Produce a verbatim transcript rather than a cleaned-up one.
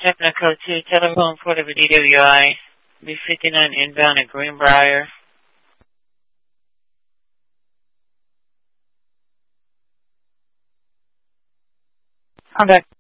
Technical two, telephone for the D W I, B fifty-nine inbound at Greenbrier. Contact